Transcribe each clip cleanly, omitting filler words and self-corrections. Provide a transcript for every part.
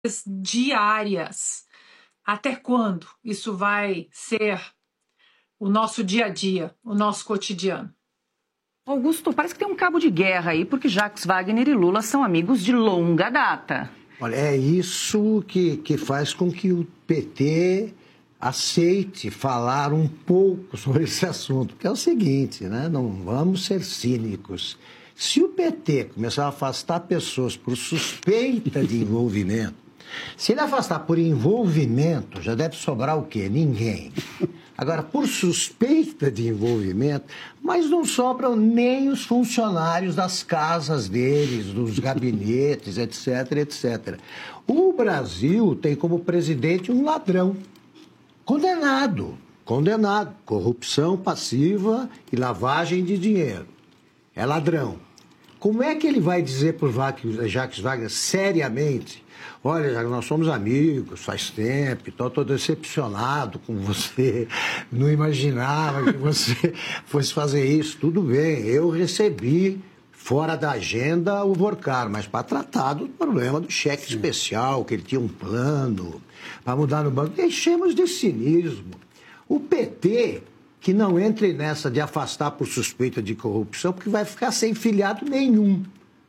diárias. Até quando isso vai ser o nosso dia a dia, o nosso cotidiano? Augusto, parece que tem um cabo de guerra aí, porque Jacques Wagner e Lula são amigos de longa data. Olha, é isso que faz com que o PT aceite falar um pouco sobre esse assunto, porque é o seguinte, né? Não vamos ser cínicos. Se o PT começar a afastar pessoas por suspeita de envolvimento, se ele afastar por envolvimento, já deve sobrar o quê? Ninguém. Agora, por suspeita de envolvimento, mas não sobram nem os funcionários das casas deles, dos gabinetes, etc, etc. O Brasil tem como presidente um ladrão, condenado, corrupção passiva e lavagem de dinheiro. É ladrão. Como é que ele vai dizer para o Jacques Wagner seriamente: olha, nós somos amigos faz tempo, então estou decepcionado com você, não imaginava que você fosse fazer isso. Tudo bem, eu recebi fora da agenda o Vorcar, mas para tratar do problema do cheque especial, que ele tinha um plano para mudar no banco. Deixemos de cinismo. O PT, que não entre nessa de afastar por suspeita de corrupção, porque vai ficar sem filiado nenhum.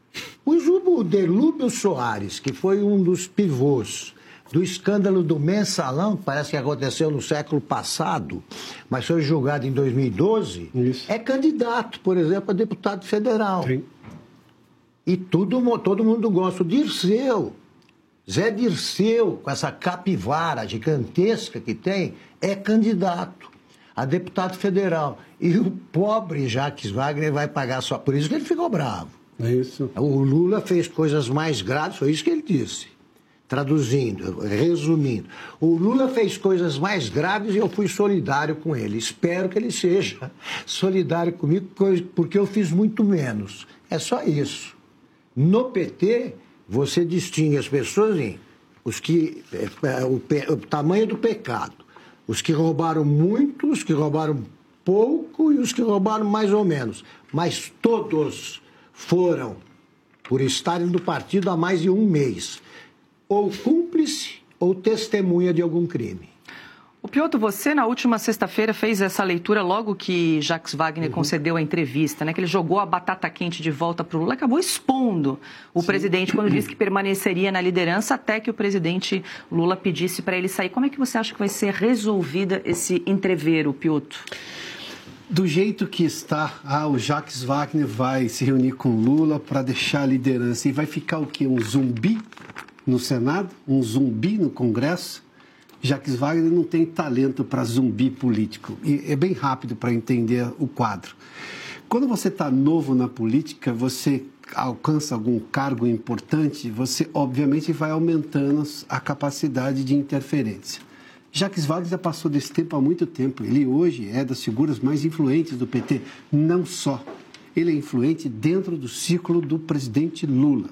O Delúbio Soares, que foi um dos pivôs do escândalo do Mensalão, que parece que aconteceu no século passado, mas foi julgado em 2012, é candidato, por exemplo, a deputado federal. Sim. E todo mundo gosta. O Dirceu, Zé Dirceu, com essa capivara gigantesca que tem, é candidato a deputado federal. E o pobre Jacques Wagner vai pagar só. Por isso que ele ficou bravo. É isso. O Lula fez coisas mais graves, foi isso que ele disse. Traduzindo, resumindo. O Lula fez coisas mais graves e eu fui solidário com ele. Espero que ele seja solidário comigo, porque eu fiz muito menos. É só isso. No PT, você distingue as pessoas em o tamanho do pecado. Os que roubaram muito, os que roubaram pouco e os que roubaram mais ou menos. Mas todos foram, por estarem no partido há mais de um mês, ou cúmplice ou testemunha de algum crime. O Piotr, você na última sexta-feira fez essa leitura logo que Jacques Wagner concedeu a entrevista, né? Que ele jogou a batata quente de volta para o Lula, acabou expondo o presidente quando disse que permaneceria na liderança até que o presidente Lula pedisse para ele sair. Como é que você acha que vai ser resolvida esse entrevero, Piotr? Do jeito que está, o Jacques Wagner vai se reunir com Lula para deixar a liderança e vai ficar o quê? Um zumbi no Senado? Um zumbi no Congresso? Jacques Wagner não tem talento para zumbi político. E é bem rápido para entender o quadro. Quando você está novo na política, você alcança algum cargo importante, você obviamente vai aumentando a capacidade de interferência. Jacques Wagner já passou desse tempo há muito tempo. Ele hoje é das figuras mais influentes do PT. Não só. Ele é influente dentro do círculo do presidente Lula.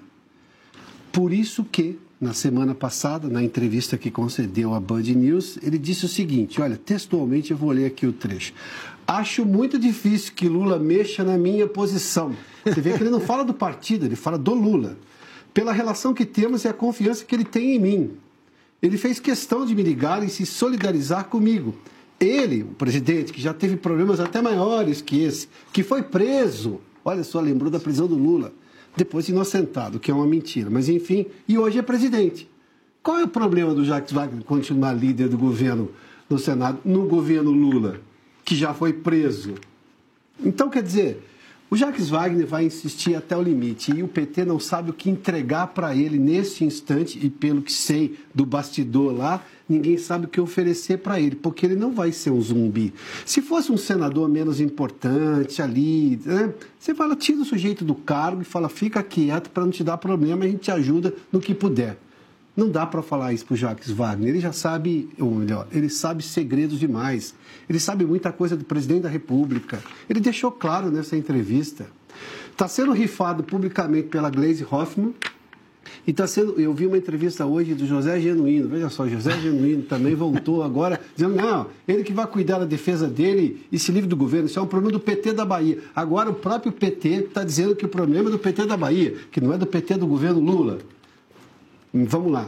Por isso que, na semana passada, na entrevista que concedeu à Band News, ele disse o seguinte, olha, textualmente eu vou ler aqui o trecho. Acho muito difícil que Lula mexa na minha posição. Você vê que ele não fala do partido, ele fala do Lula. Pela relação que temos e a confiança que ele tem em mim. Ele fez questão de me ligar e se solidarizar comigo. Ele, o presidente, que já teve problemas até maiores que esse, que foi preso, olha só, lembrou da prisão do Lula, depois inocentado, que é uma mentira, mas enfim, e hoje é presidente. Qual é o problema do Jacques Wagner continuar líder do governo no Senado, no governo Lula, que já foi preso? Então, quer dizer, o Jacques Wagner vai insistir até o limite e o PT não sabe o que entregar para ele nesse instante e pelo que sei do bastidor lá, ninguém sabe o que oferecer para ele, porque ele não vai ser um zumbi. Se fosse um senador menos importante ali, né, você fala, tira o sujeito do cargo e fala, fica quieto para não te dar problema, a gente te ajuda no que puder. Não dá para falar isso para o Jacques Wagner, ele já sabe, ou melhor, ele sabe segredos demais, ele sabe muita coisa do presidente da República, ele deixou claro nessa entrevista. Está sendo rifado publicamente pela Gleisi Hoffmann, e está sendo, eu vi uma entrevista hoje do José Genuíno, veja só, José Genuíno também voltou agora, dizendo, não, ele que vai cuidar da defesa dele e se livre do governo, isso é um problema do PT da Bahia. Agora o próprio PT está dizendo que o problema é do PT da Bahia, que não é do PT do governo Lula. Vamos lá.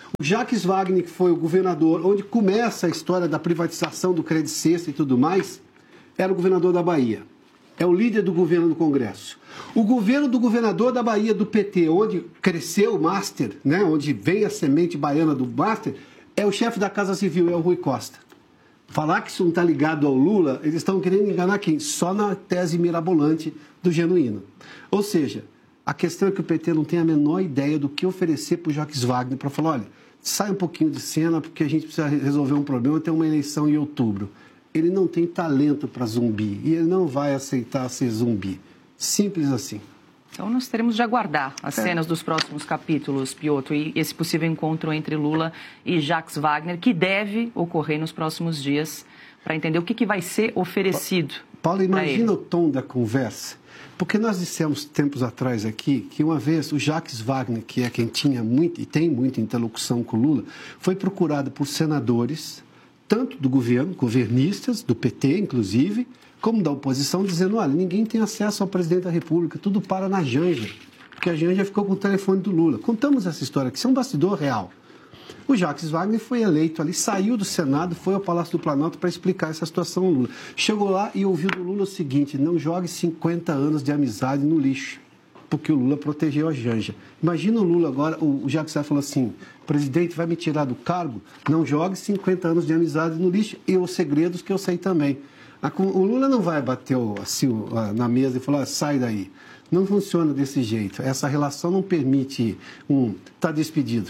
O Jacques Wagner, que foi o governador, onde começa a história da privatização do Credit Suisse e tudo mais, era o governador da Bahia. É o líder do governo do Congresso. O governo do governador da Bahia, do PT, onde cresceu o Master, né, onde veio a semente baiana do Master, é o chefe da Casa Civil, é o Rui Costa. Falar que isso não está ligado ao Lula, eles estão querendo enganar quem? Só na tese mirabolante do Genuíno. Ou seja, a questão é que o PT não tem a menor ideia do que oferecer para o Jacques Wagner para falar, olha, sai um pouquinho de cena porque a gente precisa resolver um problema, tem uma eleição em outubro. Ele não tem talento para zumbi e ele não vai aceitar ser zumbi. Simples assim. Então nós teremos de aguardar as cenas dos próximos capítulos, Piotr, e esse possível encontro entre Lula e Jacques Wagner, que deve ocorrer nos próximos dias, para entender o que vai ser oferecido. Paulo, imagina o tom da conversa. Porque nós dissemos tempos atrás aqui que uma vez o Jacques Wagner, que é quem tinha muito e tem muita interlocução com o Lula, foi procurado por senadores, tanto do governo, governistas, do PT inclusive, como da oposição, dizendo, olha, ninguém tem acesso ao presidente da República, tudo para na Janja, porque a Janja ficou com o telefone do Lula. Contamos essa história, que isso é um bastidor real. O Jacques Wagner foi eleito ali, saiu do Senado, foi ao Palácio do Planalto para explicar essa situação ao Lula. Chegou lá e ouviu do Lula o seguinte, não jogue 50 anos de amizade no lixo, porque o Lula protegeu a Janja. Imagina o Lula agora, o Jacques Wagner falou assim, presidente, vai me tirar do cargo? Não jogue 50 anos de amizade no lixo e os segredos que eu sei também. O Lula não vai bater assim, na mesa e falar, sai daí. Não funciona desse jeito. Essa relação não permite tá despedido.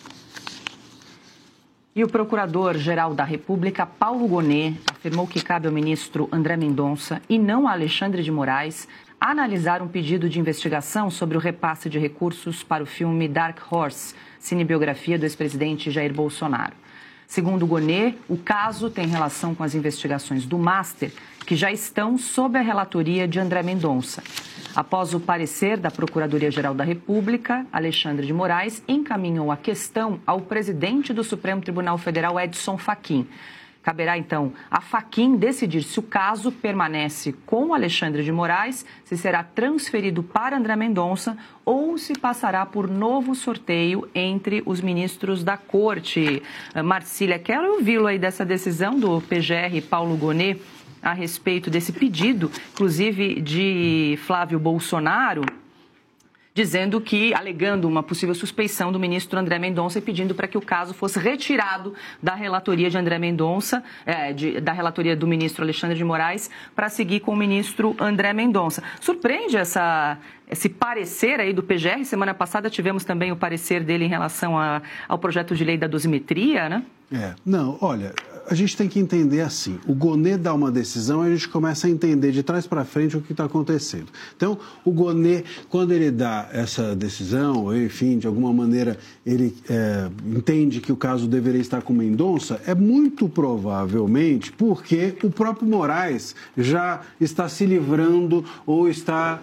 E o Procurador-Geral da República, Paulo Gonet, afirmou que cabe ao ministro André Mendonça e não a Alexandre de Moraes analisar um pedido de investigação sobre o repasse de recursos para o filme Dark Horse, cinebiografia do ex-presidente Jair Bolsonaro. Segundo Gonet, o caso tem relação com as investigações do Master, que já estão sob a relatoria de André Mendonça. Após o parecer da Procuradoria-Geral da República, Alexandre de Moraes encaminhou a questão ao presidente do Supremo Tribunal Federal, Edson Fachin. Caberá, então, a Fachin decidir se o caso permanece com Alexandre de Moraes, se será transferido para André Mendonça ou se passará por novo sorteio entre os ministros da Corte. Marcília, quero ouvi-lo aí dessa decisão do PGR Paulo Gonet a respeito desse pedido, inclusive de Flávio Bolsonaro, dizendo que, alegando uma possível suspeição do ministro André Mendonça e pedindo para que o caso fosse retirado da relatoria de André Mendonça, da relatoria do ministro Alexandre de Moraes, para seguir com o ministro André Mendonça. Surpreende esse parecer aí do PGR? Semana passada tivemos também o parecer dele em relação ao projeto de lei da dosimetria, né? Não, olha, a gente tem que entender assim, o Gonet dá uma decisão e a gente começa a entender de trás para frente o que está acontecendo. Então, o Gonet, quando ele dá essa decisão, ou enfim, de alguma maneira ele entende que o caso deveria estar com Mendonça, é muito provavelmente porque o próprio Moraes já está se livrando ou está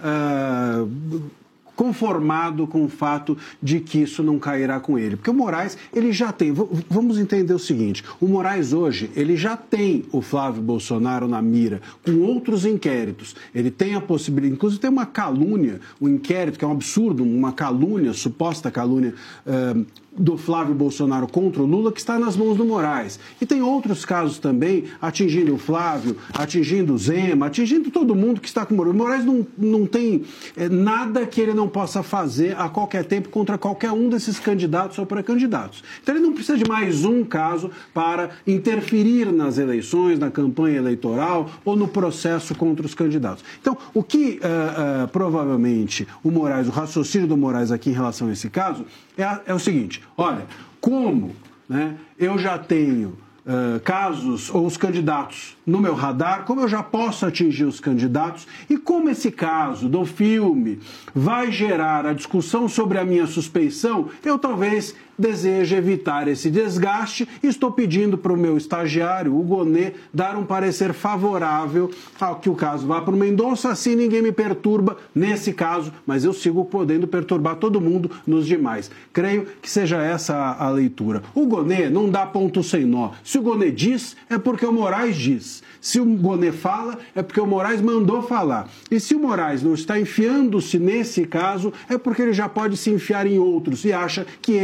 conformado com o fato de que isso não cairá com ele. Porque o Moraes, ele já tem... Vamos entender o seguinte, o Moraes hoje, ele já tem o Flávio Bolsonaro na mira, com outros inquéritos. Ele tem a possibilidade... Inclusive tem uma calúnia, um inquérito que é um absurdo, uma calúnia, suposta calúnia... do Flávio Bolsonaro contra o Lula, que está nas mãos do Moraes. E tem outros casos também, atingindo o Flávio, atingindo o Zema, atingindo todo mundo que está com o Moraes. O Moraes não tem nada que ele não possa fazer a qualquer tempo contra qualquer um desses candidatos ou pré-candidatos. Então ele não precisa de mais um caso para interferir nas eleições, na campanha eleitoral ou no processo contra os candidatos. Então, o que provavelmente o Moraes, o raciocínio do Moraes aqui em relação a esse caso é o seguinte, olha, como eu já tenho casos ou os candidatos no meu radar, como eu já posso atingir os candidatos e como esse caso do filme vai gerar a discussão sobre a minha suspeição, eu talvez deseje evitar esse desgaste e estou pedindo para o meu estagiário, o Gonet, dar um parecer favorável ao que o caso vá para o Mendonça, assim ninguém me perturba nesse caso, mas eu sigo podendo perturbar todo mundo nos demais. Creio que seja essa a leitura. O Gonet não dá ponto sem nó. Se o Gonet diz, é porque o Moraes diz. Se o Gonet fala, é porque o Moraes mandou falar. E se o Moraes não está enfiando-se nesse caso, é porque ele já pode se enfiar em outros e acha que esse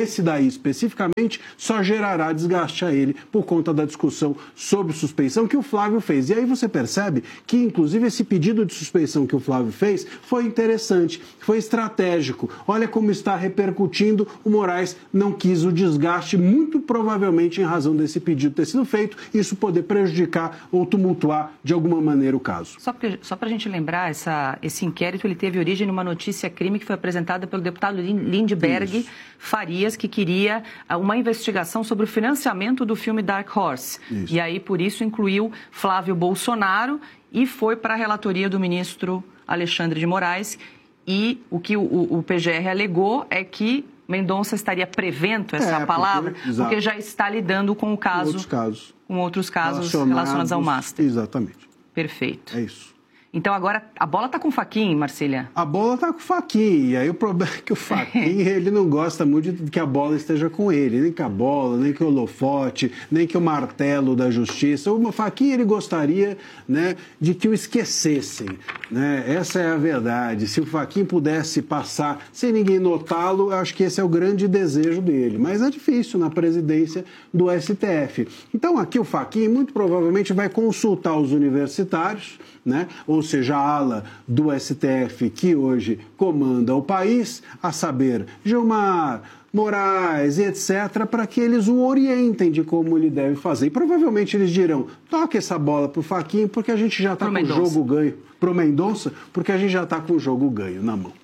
esse daí especificamente só gerará desgaste a ele por conta da discussão sobre suspeição que o Flávio fez. E aí você percebe que, inclusive, esse pedido de suspeição que o Flávio fez foi interessante, foi estratégico. Olha como está repercutindo, o Moraes não quis o desgaste, muito provavelmente em razão desse pedido ter sido feito, isso poder prejudicar ou tumultuar de alguma maneira o caso. Só para a gente lembrar, esse inquérito ele teve origem numa notícia-crime que foi apresentada pelo deputado Lindbergh Farias, que queria uma investigação sobre o financiamento do filme Dark Horse. Isso. E aí, por isso, incluiu Flávio Bolsonaro e foi para a relatoria do ministro Alexandre de Moraes. E o que o PGR alegou é que Mendonça estaria prevendo essa palavra, porque já está lidando com o caso, com outros casos relacionados ao Master. Exatamente. Perfeito. É isso. Então agora a bola está com o Fachin, Marcília? A bola está com o Fachin, e aí o problema é que o Fachin ele não gosta muito de que a bola esteja com ele, nem que a bola, nem que o holofote, nem que o martelo da justiça. O Fachin ele gostaria, né, de que o esquecessem, né? Essa é a verdade. Se o Fachin pudesse passar sem ninguém notá-lo, acho que esse é o grande desejo dele, mas é difícil na presidência do STF. Então aqui o Fachin muito provavelmente vai consultar os universitários, né? Ou seja, a ala do STF que hoje comanda o país, a saber, Gilmar, Moraes e etc., para que eles o orientem de como ele deve fazer. E provavelmente eles dirão, toque essa bola pro Fachin, porque a gente já está com o jogo ganho. Pro Mendonça, porque a gente já está com o jogo ganho na mão.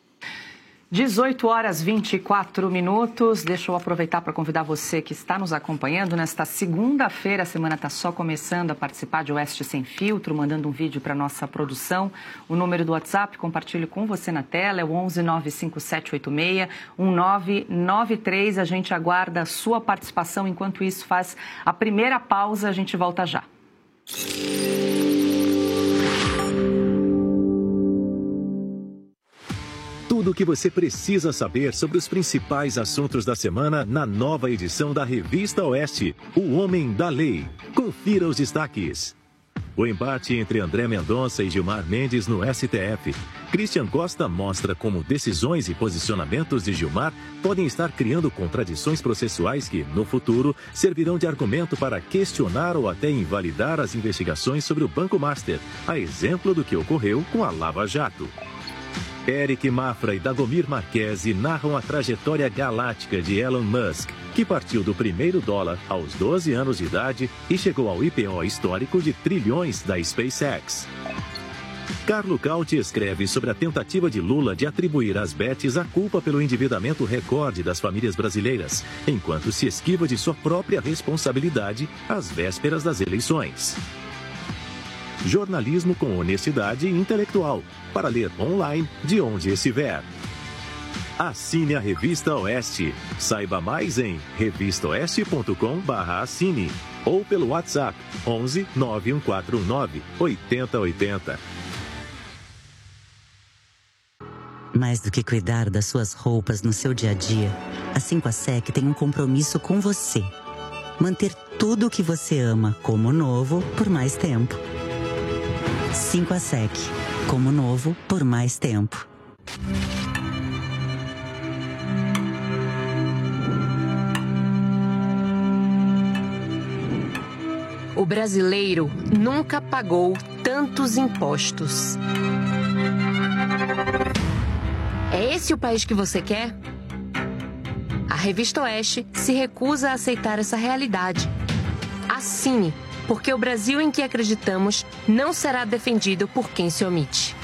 18h24. Deixa eu aproveitar para convidar você que está nos acompanhando nesta segunda-feira. A semana está só começando a participar de Oeste Sem Filtro, mandando um vídeo para nossa produção. O número do WhatsApp, compartilho com você na tela, é o 11 95786 1993. A gente aguarda a sua participação. Enquanto isso, faz a primeira pausa. A gente volta já. Tudo o que você precisa saber sobre os principais assuntos da semana na nova edição da Revista Oeste, O Homem da Lei. Confira os destaques. O embate entre André Mendonça e Gilmar Mendes no STF. Christian Costa mostra como decisões e posicionamentos de Gilmar podem estar criando contradições processuais que, no futuro, servirão de argumento para questionar ou até invalidar as investigações sobre o Banco Master, a exemplo do que ocorreu com a Lava Jato. Eric Mafra e Dagomir Marquesi narram a trajetória galáctica de Elon Musk, que partiu do primeiro dólar aos 12 anos de idade e chegou ao IPO histórico de trilhões da SpaceX. Carlo Cauti escreve sobre a tentativa de Lula de atribuir às Betes a culpa pelo endividamento recorde das famílias brasileiras, enquanto se esquiva de sua própria responsabilidade às vésperas das eleições. Jornalismo com honestidade intelectual, para ler online de onde estiver. Assine a Revista Oeste. Saiba mais em revistaoeste.com/assine ou pelo WhatsApp 11 9149 8080. Mais do que cuidar das suas roupas no seu dia a dia, a 5ASEC tem um compromisso com você. Manter tudo o que você ama como novo por mais tempo. 5ASEC, como novo por mais tempo. O brasileiro nunca pagou tantos impostos. É esse o país que você quer? A Revista Oeste se recusa a aceitar essa realidade. Assine, porque o Brasil em que acreditamos não será defendido por quem se omite.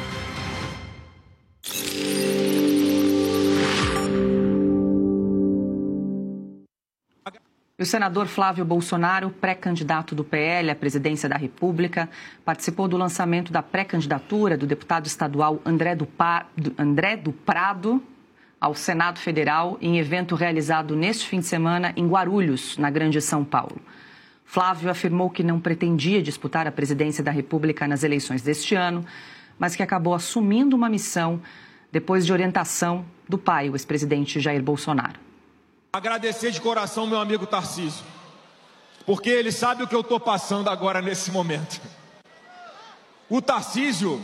O senador Flávio Bolsonaro, pré-candidato do PL à presidência da República, participou do lançamento da pré-candidatura do deputado estadual André do Prado ao Senado Federal em evento realizado neste fim de semana em Guarulhos, na Grande São Paulo. Flávio afirmou que não pretendia disputar a presidência da República nas eleições deste ano, mas que acabou assumindo uma missão depois de orientação do pai, o ex-presidente Jair Bolsonaro. Agradecer de coração meu amigo Tarcísio, porque ele sabe o que eu estou passando agora nesse momento. O Tarcísio,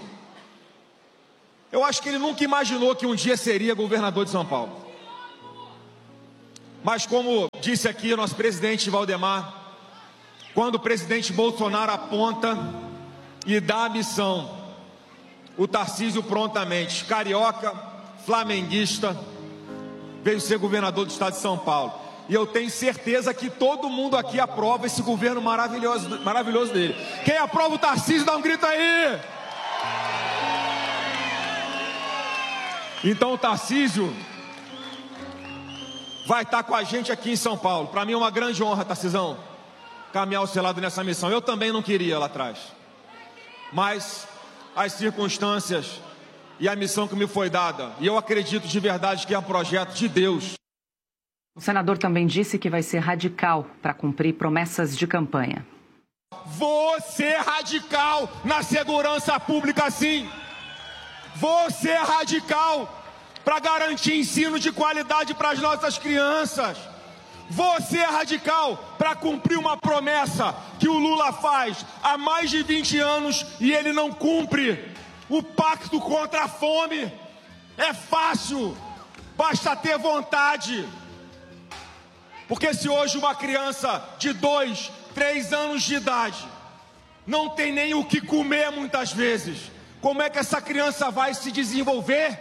eu acho que ele nunca imaginou que um dia seria governador de São Paulo. Mas como disse aqui o nosso presidente Valdemar, quando o presidente Bolsonaro aponta e dá a missão, o Tarcísio prontamente, carioca, flamenguista, veio ser governador do estado de São Paulo. E eu tenho certeza que todo mundo aqui aprova esse governo maravilhoso dele. Quem aprova o Tarcísio, dá um grito aí! Então o Tarcísio vai estar com a gente aqui em São Paulo. Para mim é uma grande honra, Tarcisão, caminhar ao seu lado nessa missão. Eu também não queria lá atrás, mas as circunstâncias e a missão que me foi dada, e eu acredito de verdade que é um projeto de Deus. O senador também disse que vai ser radical para cumprir promessas de campanha. Vou ser radical na segurança pública, sim. Vou ser radical para garantir ensino de qualidade para as nossas crianças. Vou ser radical para cumprir uma promessa que o Lula faz há mais de 20 anos e ele não cumpre. O pacto contra a fome. É fácil, basta ter vontade. Porque se hoje uma criança de 2, 3 anos de idade não tem nem o que comer muitas vezes, como é que essa criança vai se desenvolver?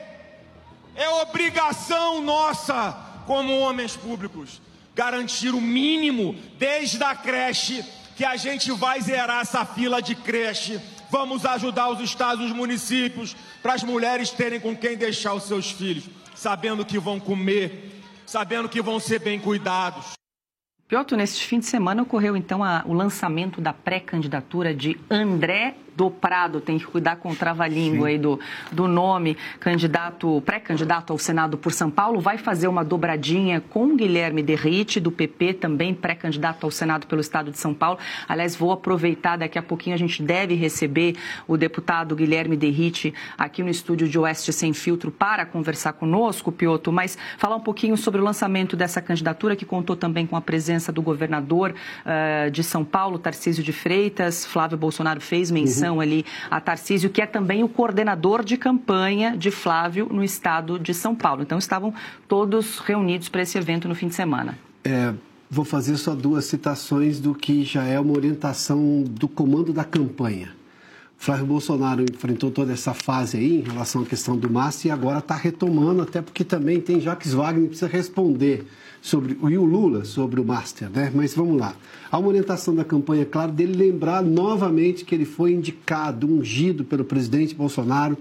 É obrigação nossa, como homens públicos, garantir o mínimo desde a creche, que a gente vai zerar essa fila de creche. Vamos ajudar os estados e os municípios para as mulheres terem com quem deixar os seus filhos, sabendo que vão comer, sabendo que vão ser bem cuidados. Piotr, neste fim de semana ocorreu então o lançamento da pré-candidatura de André do Prado. Tem que cuidar com o trava-língua aí do nome. Pré-candidato ao Senado por São Paulo, vai fazer uma dobradinha com Guilherme Derrite, do PP, também pré-candidato ao Senado pelo estado de São Paulo. Aliás, vou aproveitar, daqui a pouquinho a gente deve receber o deputado Guilherme Derrite aqui no estúdio de Oeste Sem Filtro para conversar conosco, Piotr, mas falar um pouquinho sobre o lançamento dessa candidatura, que contou também com a presença do governador de São Paulo, Tarcísio de Freitas. Flávio Bolsonaro fez menção ali a Tarcísio, que é também o coordenador de campanha de Flávio no estado de São Paulo. Então estavam todos reunidos para esse evento no fim de semana. Vou fazer só 2 citações do que já é uma orientação do comando da campanha. Flávio Bolsonaro enfrentou toda essa fase aí em relação à questão do MAST e agora está retomando, até porque também tem Jacques Wagner que precisa responder e o Lula sobre o Master, né? Mas vamos lá. Há uma orientação da campanha, claro, dele lembrar novamente que ele foi indicado, ungido pelo presidente Bolsonaro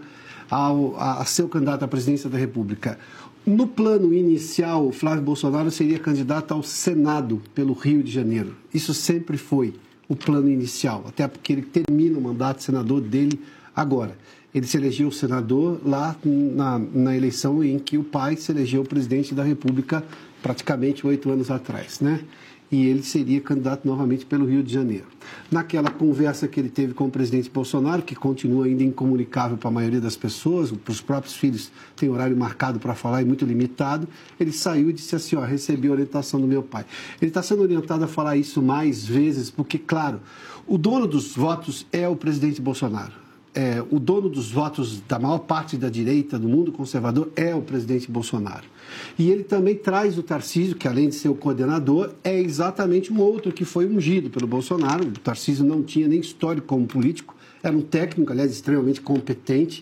a ser o candidato à presidência da República. No plano inicial, o Flávio Bolsonaro seria candidato ao Senado pelo Rio de Janeiro. Isso sempre foi o plano inicial, até porque ele termina o mandato de senador dele agora. Ele se elegeu senador lá na eleição em que o pai se elegeu presidente da República praticamente 8 anos atrás, né? E ele seria candidato novamente pelo Rio de Janeiro. Naquela conversa que ele teve com o presidente Bolsonaro, que continua ainda incomunicável para a maioria das pessoas, para os próprios filhos tem horário marcado para falar e muito limitado, ele saiu e disse assim, recebi a orientação do meu pai. Ele está sendo orientado a falar isso mais vezes, porque, claro, o dono dos votos é o presidente Bolsonaro. O dono dos votos da maior parte da direita, do mundo conservador, é o presidente Bolsonaro. E ele também traz o Tarcísio, que além de ser o coordenador, é exatamente um outro que foi ungido pelo Bolsonaro. O Tarcísio não tinha nem histórico como político, era um técnico, aliás, extremamente competente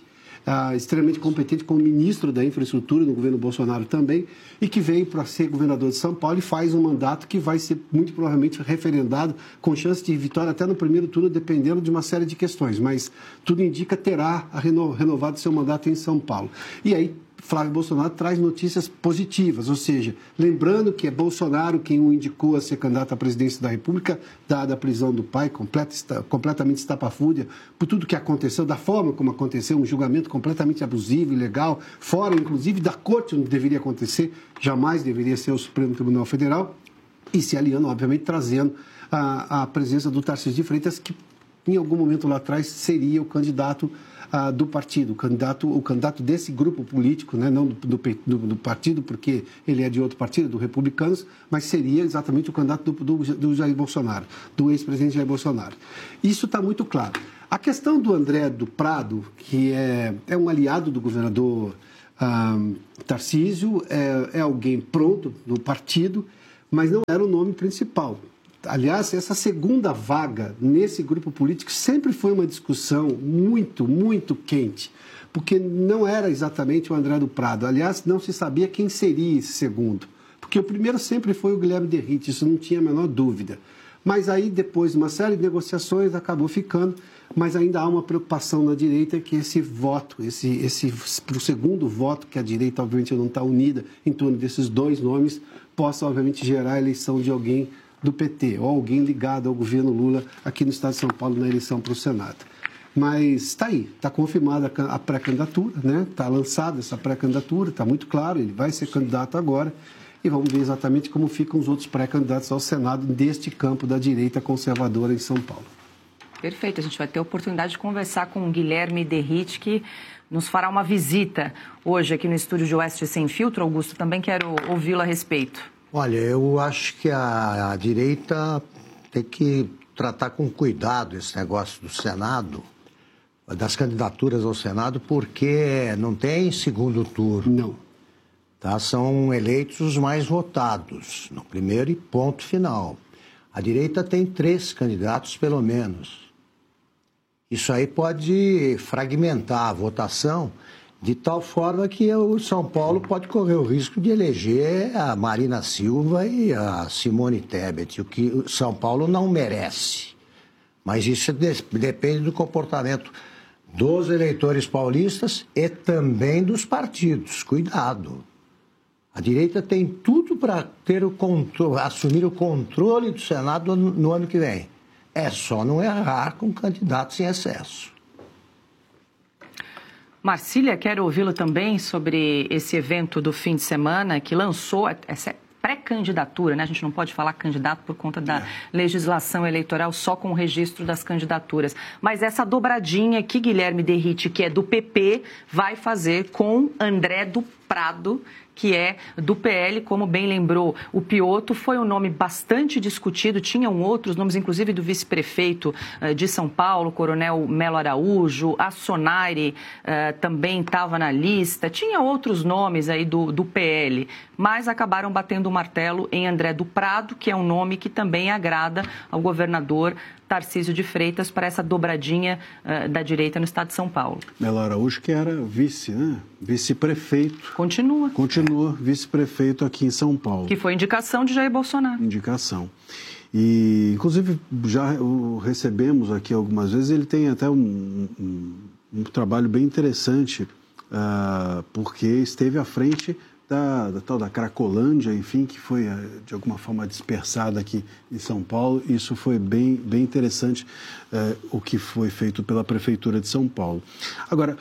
como ministro da infraestrutura no governo Bolsonaro também, e que veio para ser governador de São Paulo e faz um mandato que vai ser muito provavelmente referendado com chance de vitória até no primeiro turno, dependendo de uma série de questões, mas tudo indica terá renovado seu mandato em São Paulo. E aí Flávio Bolsonaro traz notícias positivas, ou seja, lembrando que é Bolsonaro quem o indicou a ser candidato à presidência da República, dada a prisão do pai, completamente estapafúrdia, por tudo que aconteceu, da forma como aconteceu, um julgamento completamente abusivo, ilegal, fora, inclusive, da corte onde deveria acontecer, jamais deveria ser o Supremo Tribunal Federal, e se aliando, obviamente, trazendo a presença do Tarcísio de Freitas, que em algum momento lá atrás seria o candidato do partido, o candidato desse grupo político, né, não do partido, porque ele é de outro partido, do Republicanos, mas seria exatamente o candidato do Jair Bolsonaro, do ex-presidente Jair Bolsonaro. Isso está muito claro. A questão do André do Prado, que é um aliado do governador Tarcísio é alguém pronto no partido, mas não era o nome principal. Aliás, essa segunda vaga nesse grupo político sempre foi uma discussão muito, muito quente, porque não era exatamente o André do Prado. Aliás, não se sabia quem seria esse segundo, porque o primeiro sempre foi o Guilherme Derrite, isso não tinha a menor dúvida. Mas aí, depois de uma série de negociações, acabou ficando, mas ainda há uma preocupação na direita que esse voto, para o segundo voto, que a direita obviamente não está unida em torno desses dois nomes, possa obviamente gerar a eleição de alguém do PT, ou alguém ligado ao governo Lula aqui no estado de São Paulo na eleição para o Senado. Mas está aí, está confirmada a pré-candidatura, né? Está lançada essa pré-candidatura, está muito claro, ele vai ser candidato agora. E vamos ver exatamente como ficam os outros pré-candidatos ao Senado deste campo da direita conservadora em São Paulo. Perfeito, a gente vai ter a oportunidade de conversar com o Guilherme Derrite, que nos fará uma visita hoje aqui no estúdio de Oeste Sem Filtro. Augusto, também quero ouvi-lo a respeito. Olha, eu acho que a direita tem que tratar com cuidado esse negócio do Senado, das candidaturas ao Senado, porque não tem segundo turno. Não. Tá? São eleitos os mais votados, no primeiro e ponto final. A direita tem 3 candidatos, pelo menos. Isso aí pode fragmentar a votação de tal forma que o São Paulo pode correr o risco de eleger a Marina Silva e a Simone Tebet, o que o São Paulo não merece. Mas isso depende do comportamento dos eleitores paulistas e também dos partidos. Cuidado. A direita tem tudo para ter assumir o controle do Senado no ano que vem. É só não errar com candidatos em excesso. Marcília, quero ouvi-lo também sobre esse evento do fim de semana que lançou essa pré-candidatura, né? A gente não pode falar candidato por conta da legislação eleitoral só com o registro das candidaturas. Mas essa dobradinha que Guilherme Derrite, que é do PP, vai fazer com André do Prado, que é do PL, como bem lembrou o Piotto, foi um nome bastante discutido, tinham outros nomes, inclusive do vice-prefeito de São Paulo, Coronel Melo Araújo, a Sonaire também estava na lista, tinha outros nomes aí do PL, mas acabaram batendo o martelo em André do Prado, que é um nome que também agrada ao governador Tarcísio de Freitas para essa dobradinha da direita no estado de São Paulo. Melo Araújo, que era vice, né? Vice-prefeito. Continua Vice-prefeito aqui em São Paulo. Que foi indicação de Jair Bolsonaro. Indicação. E, inclusive, já o recebemos aqui algumas vezes. Ele tem até um trabalho bem interessante, porque esteve à frente da tal da Cracolândia, enfim, que foi de alguma forma dispersada aqui em São Paulo. Isso foi bem eu o que foi feito pela Prefeitura de São Paulo. Agora,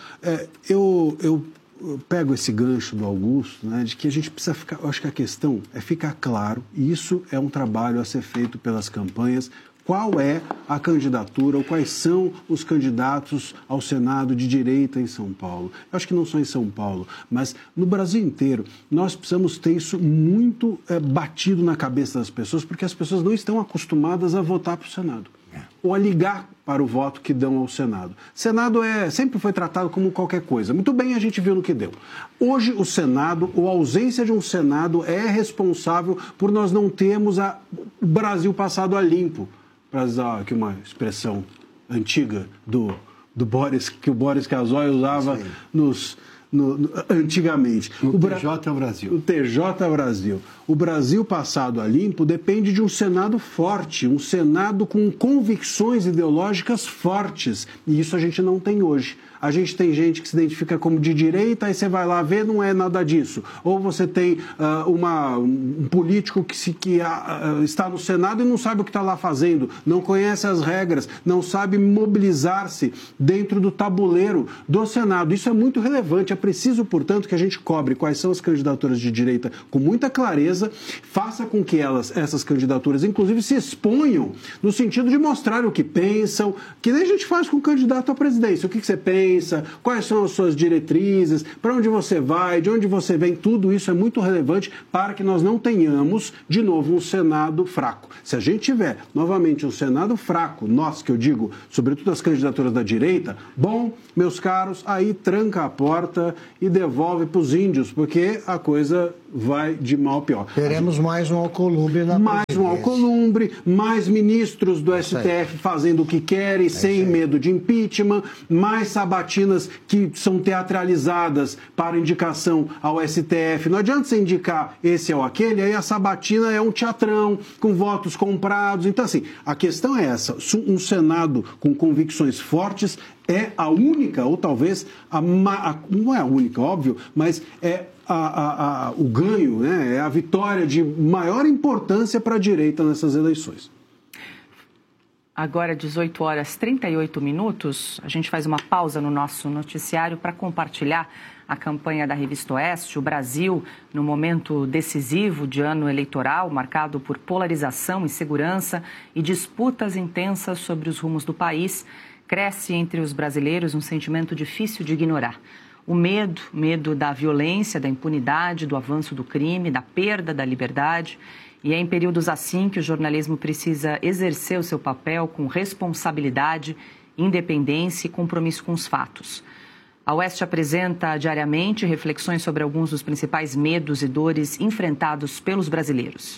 eu pego esse gancho do Augusto, né, de que a gente precisa ficar, eu acho que a questão é ficar claro, e isso é um trabalho a ser feito pelas campanhas, qual é a candidatura ou quais são os candidatos ao Senado de direita em São Paulo. Eu acho que não só em São Paulo, mas no Brasil inteiro. Nós precisamos ter isso muito batido na cabeça das pessoas, porque as pessoas não estão acostumadas a votar para o Senado ou a ligar para o voto que dão ao Senado. Senado sempre foi tratado como qualquer coisa. Muito bem, a gente viu no que deu. Hoje, o Senado, ou a ausência de um Senado, é responsável por nós não termos o Brasil passado a limpo. Para usar aqui uma expressão antiga do Boris, que o Boris Casoy usava antigamente. O TJ Brasil. O TJ Brasil. O Brasil passado a limpo depende de um Senado forte, um Senado com convicções ideológicas fortes. E isso a gente não tem hoje. A gente tem gente que se identifica como de direita, aí você vai lá ver, não é nada disso. Ou você tem um político que está no Senado e não sabe o que está lá fazendo, não conhece as regras, não sabe mobilizar-se dentro do tabuleiro do Senado. Isso é muito relevante. É preciso, portanto, que a gente cobre quais são as candidaturas de direita com muita clareza, faça com que essas candidaturas, inclusive, se exponham no sentido de mostrar o que pensam, que nem a gente faz com o candidato à presidência. O que você pensa? pensa, quais são as suas diretrizes, para onde você vai, de onde você vem, tudo isso é muito relevante para que nós não tenhamos, de novo, um Senado fraco. Se a gente tiver, novamente, um Senado fraco, nós que eu digo, sobretudo as candidaturas da direita, bom, meus caros, aí tranca a porta e devolve para os índios, porque a coisa vai de mal a pior. Teremos mais um alcolumbre na mais um alcolumbre, mais ministros do STF fazendo o que querem, sem medo de impeachment, mais sabatinas que são teatralizadas para indicação ao STF. Não adianta você indicar esse ou aquele, aí a sabatina é um teatrão, com votos comprados. Então, assim, a questão é essa. Um Senado com convicções fortes é a única, ou talvez, não é a única, óbvio, mas é o ganho, né? É a vitória de maior importância para a direita nessas eleições. Agora, 18 horas 38 minutos, a gente faz uma pausa no nosso noticiário para compartilhar a campanha da Revista Oeste. O Brasil, no momento decisivo de ano eleitoral, marcado por polarização, insegurança e disputas intensas sobre os rumos do país, cresce entre os brasileiros um sentimento difícil de ignorar. O medo da violência, da impunidade, do avanço do crime, da perda da liberdade. E é em períodos assim que o jornalismo precisa exercer o seu papel com responsabilidade, independência e compromisso com os fatos. A Oeste apresenta diariamente reflexões sobre alguns dos principais medos e dores enfrentados pelos brasileiros.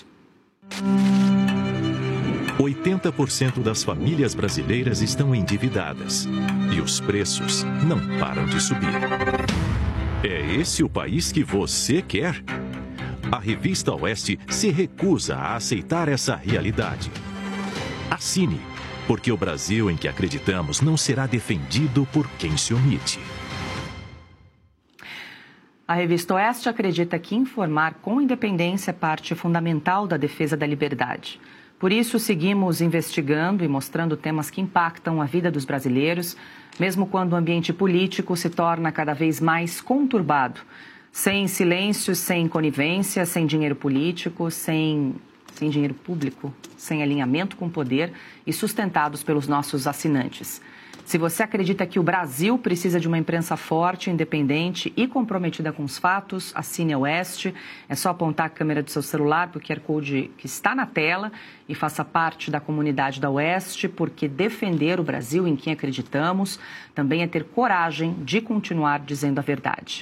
80% das famílias brasileiras estão endividadas e os preços não param de subir. É esse o país que você quer? A Revista Oeste se recusa a aceitar essa realidade. Assine, porque o Brasil em que acreditamos não será defendido por quem se omite. A Revista Oeste acredita que informar com independência é parte fundamental da defesa da liberdade. Por isso, seguimos investigando e mostrando temas que impactam a vida dos brasileiros, mesmo quando o ambiente político se torna cada vez mais conturbado. Sem silêncio, sem conivência, sem dinheiro político, sem dinheiro público, sem alinhamento com o poder e sustentados pelos nossos assinantes. Se você acredita que o Brasil precisa de uma imprensa forte, independente e comprometida com os fatos, assine a Oeste. É só apontar a câmera do seu celular para o QR Code que está na tela e faça parte da comunidade da Oeste, porque defender o Brasil em quem acreditamos também é ter coragem de continuar dizendo a verdade.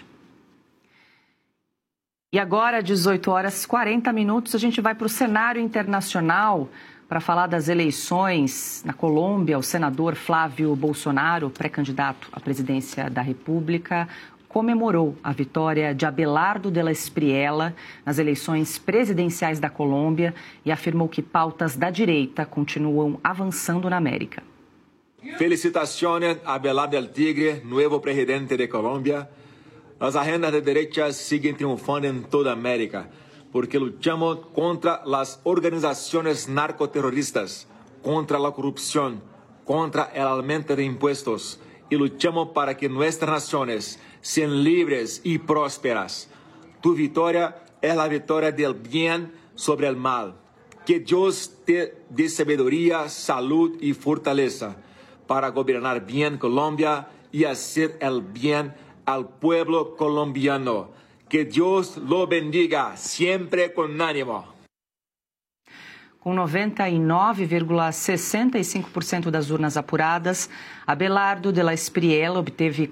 E agora, 18 horas 40 minutos, a gente vai para o cenário internacional para falar das eleições na Colômbia. O senador Flávio Bolsonaro, pré-candidato à presidência da República, comemorou a vitória de Abelardo de la Espriella nas eleições presidenciais da Colômbia e afirmou que pautas da direita continuam avançando na América. Felicitaciones a Abelardo del Tigre, novo presidente de Colômbia. As agendas de derecha siguen triunfando en toda América, porque luchamos contra las organizaciones narcoterroristas, contra la corrupción, contra el aumento de impuestos y luchamos para que nuestras naciones sean libres y prósperas. Tu victoria es la victoria del bien sobre el mal. Que Dios te dé sabiduría, salud y fortaleza para gobernar bien Colombia y hacer el bien al pueblo colombiano. Que Deus lo bendiga, sempre com ânimo. Com 99,65% das urnas apuradas, Abelardo de la Espriella obteve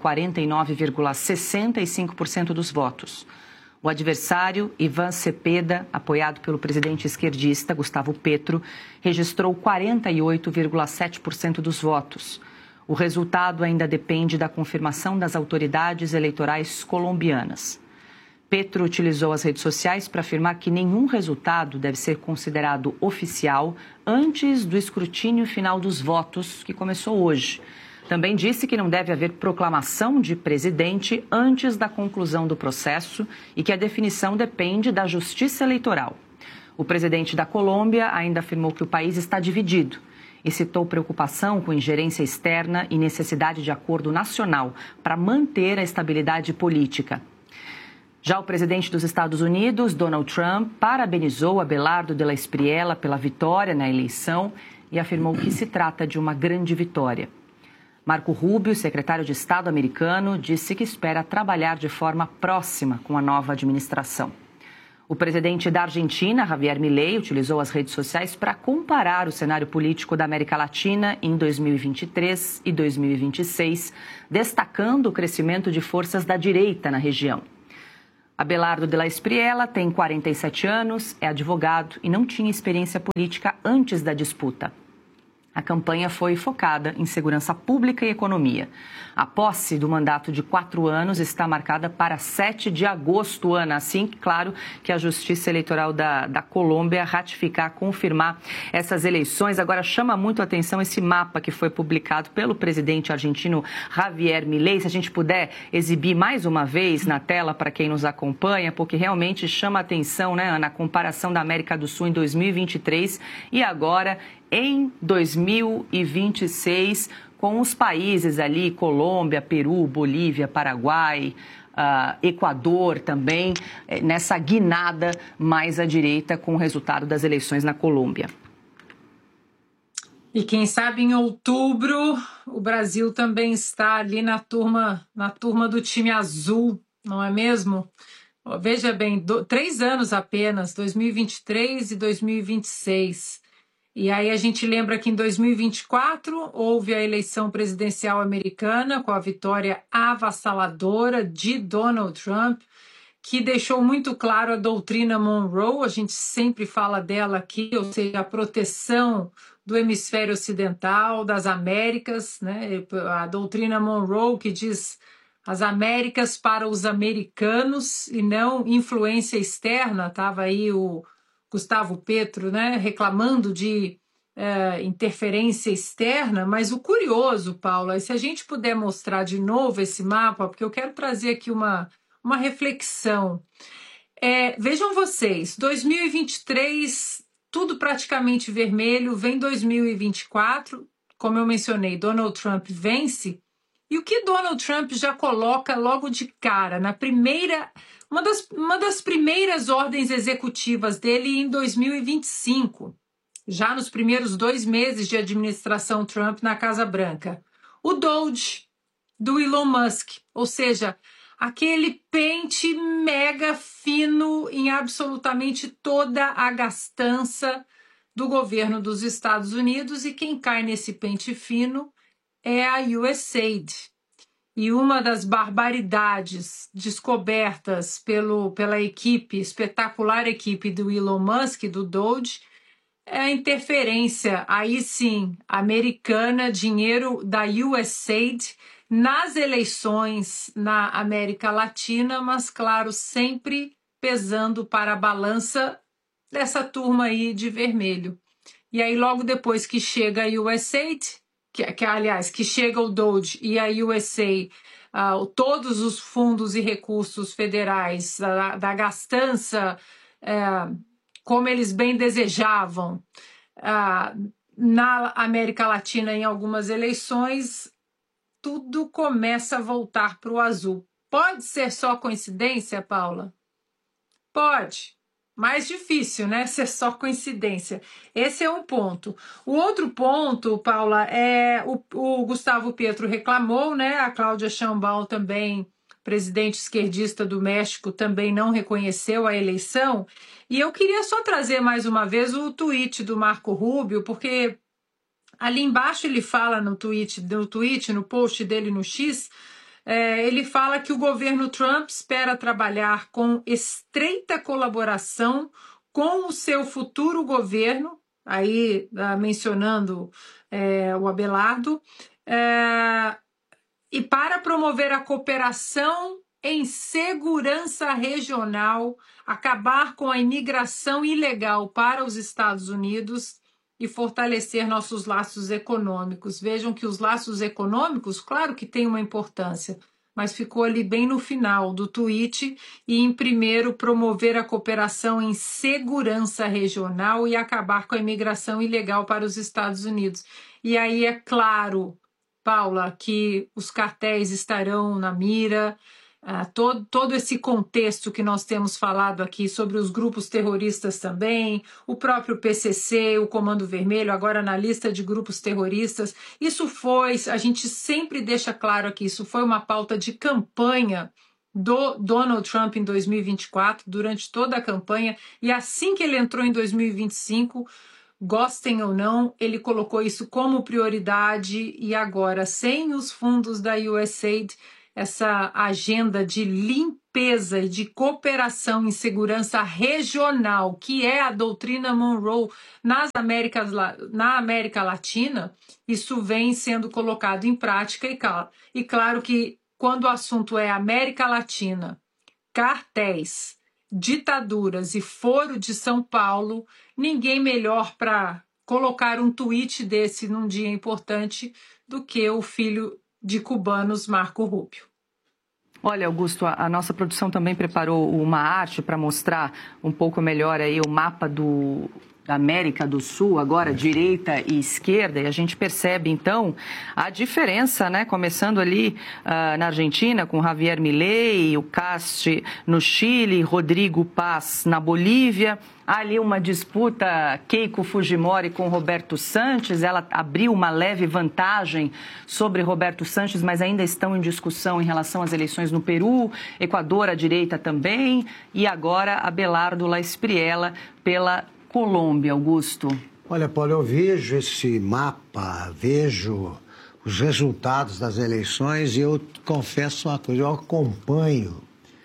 49,65% dos votos. O adversário, Ivan Cepeda, apoiado pelo presidente esquerdista Gustavo Petro, registrou 48,7% dos votos. O resultado ainda depende da confirmação das autoridades eleitorais colombianas. Petro utilizou as redes sociais para afirmar que nenhum resultado deve ser considerado oficial antes do escrutínio final dos votos, que começou hoje. Também disse que não deve haver proclamação de presidente antes da conclusão do processo e que a definição depende da Justiça Eleitoral. O presidente da Colômbia ainda afirmou que o país está dividido e citou preocupação com ingerência externa e necessidade de acordo nacional para manter a estabilidade política. Já o presidente dos Estados Unidos, Donald Trump, parabenizou Abelardo de la Espriella pela vitória na eleição e afirmou que se trata de uma grande vitória. Marco Rubio, secretário de Estado americano, disse que espera trabalhar de forma próxima com a nova administração. O presidente da Argentina, Javier Milei, utilizou as redes sociais para comparar o cenário político da América Latina em 2023 e 2026, destacando o crescimento de forças da direita na região. Abelardo de la Espriella tem 47 anos, é advogado e não tinha experiência política antes da disputa. A campanha foi focada em segurança pública e economia. A posse do mandato de 4 anos está marcada para 7 de agosto, Ana. Assim, claro, que a Justiça Eleitoral da Colômbia ratificar, confirmar essas eleições. Agora, chama muito a atenção esse mapa que foi publicado pelo presidente argentino Javier Milei. Se a gente puder exibir mais uma vez na tela para quem nos acompanha, porque realmente chama a atenção, né, Ana, a comparação da América do Sul em 2023 e agora em 2026, com os países ali, Colômbia, Peru, Bolívia, Paraguai, Equador também, nessa guinada mais à direita com o resultado das eleições na Colômbia. E quem sabe em outubro o Brasil também está ali na turma do time azul, não é mesmo? Veja bem, 3 anos apenas, 2023 e 2026. E aí a gente lembra que em 2024 houve a eleição presidencial americana com a vitória avassaladora de Donald Trump, que deixou muito claro a doutrina Monroe, a gente sempre fala dela aqui, ou seja, a proteção do hemisfério ocidental, das Américas, né? A doutrina Monroe que diz as Américas para os americanos e não influência externa. Estava aí o Gustavo Petro, né, reclamando de interferência externa, mas o curioso, Paula, é se a gente puder mostrar de novo esse mapa, porque eu quero trazer aqui uma reflexão. Vejam vocês, 2023, tudo praticamente vermelho, vem 2024, como eu mencionei, Donald Trump vence, e o que Donald Trump já coloca logo de cara, na primeira... Uma das primeiras ordens executivas dele em 2025, já nos primeiros 2 meses de administração Trump na Casa Branca. O Doge, do Elon Musk, ou seja, aquele pente mega fino em absolutamente toda a gastança do governo dos Estados Unidos, e quem cai nesse pente fino é a USAID. E uma das barbaridades descobertas pela espetacular equipe do Elon Musk, do Doge, é a interferência, aí sim, americana, dinheiro da USAID nas eleições na América Latina, mas, claro, sempre pesando para a balança dessa turma aí de vermelho. E aí, logo depois que chega a USAID... que chega o Doge e a USA, todos os fundos e recursos federais da gastança, como eles bem desejavam, na América Latina em algumas eleições, tudo começa a voltar para o azul. Pode ser só coincidência, Paula? Pode. Mais difícil, né? Ser só coincidência. Esse é um ponto. O outro ponto, Paula, o Gustavo Petro reclamou, né? A Cláudia Sheinbaum também, presidente esquerdista do México, também não reconheceu a eleição. E eu queria só trazer mais uma vez o tweet do Marco Rubio, porque ali embaixo ele fala no post dele no X, ele fala que o governo Trump espera trabalhar com estreita colaboração com o seu futuro governo, aí mencionando o Abelardo, e para promover a cooperação em segurança regional, acabar com a imigração ilegal para os Estados Unidos e fortalecer nossos laços econômicos. Vejam que os laços econômicos, claro que tem uma importância, mas ficou ali bem no final do tweet, e em primeiro promover a cooperação em segurança regional e acabar com a imigração ilegal para os Estados Unidos. E aí é claro, Paula, que os cartéis estarão na mira, todo esse contexto que nós temos falado aqui sobre os grupos terroristas também, o próprio PCC, o Comando Vermelho, agora na lista de grupos terroristas. Isso foi, a gente sempre deixa claro aqui, isso foi uma pauta de campanha do Donald Trump em 2024, durante toda a campanha, e assim que ele entrou em 2025, gostem ou não, ele colocou isso como prioridade, e agora, sem os fundos da USAID, essa agenda de limpeza e de cooperação em segurança regional, que é a doutrina Monroe na América Latina, isso vem sendo colocado em prática e claro que quando o assunto é América Latina, cartéis, ditaduras e Foro de São Paulo, ninguém melhor para colocar um tweet desse num dia importante do que o filho de cubanos, Marco Rubio. Olha, Augusto, a nossa produção também preparou uma arte para mostrar um pouco melhor aí o mapa da América do Sul, agora direita e esquerda, e a gente percebe, então, a diferença, né? Começando ali na Argentina, com Javier Milei, o Cast no Chile, Rodrigo Paz na Bolívia. Há ali uma disputa Keiko Fujimori com Roberto Sanches. Ela abriu uma leve vantagem sobre Roberto Sanches, mas ainda estão em discussão em relação às eleições no Peru, Equador à direita também, e agora Abelardo La Espriella pela Colômbia, Augusto. Olha, Paulo, eu vejo esse mapa, vejo os resultados das eleições e eu confesso uma coisa, eu acompanho,